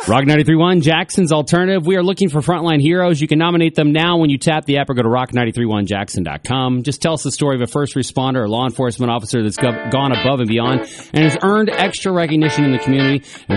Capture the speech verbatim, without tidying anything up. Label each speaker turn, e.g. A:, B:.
A: Rock ninety-three point one, Jackson's Alternative. We are looking for frontline heroes. You can nominate them now when you tap the app or go to rock nine three one jackson dot com. Just tell us the story of a first responder or law enforcement officer that's gone above and beyond and has earned extra recognition in the community.